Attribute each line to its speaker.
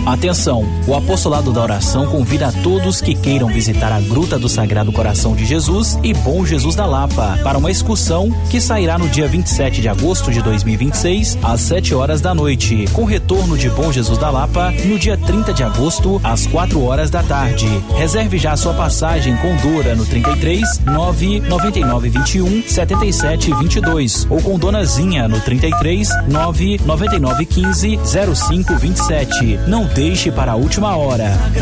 Speaker 1: Atenção, o Apostolado da Oração convida a todos que queiram visitar a Gruta do Sagrado Coração de Jesus e Bom Jesus da Lapa para uma excursão que sairá no dia 27 de agosto de 2026 às 7 horas da noite, com retorno de Bom Jesus da Lapa no dia 30 de agosto às 4 horas da tarde. Reserve já sua passagem com Dora no 33 999 21 77 22 ou com Dona Zinha no 33 999 15 05 27. Não deixe para a última hora.